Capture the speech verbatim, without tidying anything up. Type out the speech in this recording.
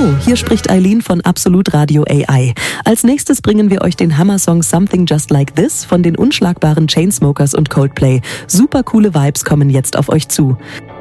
Hallo, hier spricht Eileen von Absolut Radio A I. Als nächstes bringen wir euch den Hammer-Song Something Just Like This von den unschlagbaren Chainsmokers und Coldplay. Super coole Vibes kommen jetzt auf euch zu.